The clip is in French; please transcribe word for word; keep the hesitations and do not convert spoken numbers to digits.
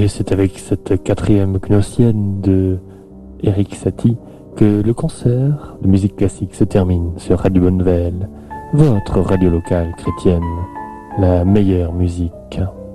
Et c'est avec cette quatrième gnossienne de Erik Satie que le concert de musique classique se termine sur Radio Bonne Nouvelle, votre radio locale chrétienne, la meilleure musique.